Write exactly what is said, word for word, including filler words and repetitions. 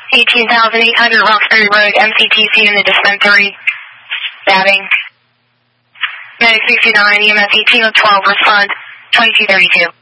eighteen thousand eight hundred Roxbury Road, M C T C in the dispensary. Stabbing. Medic sixty-nine, E M S eighteen oh twelve, respond twenty-two thirty-two.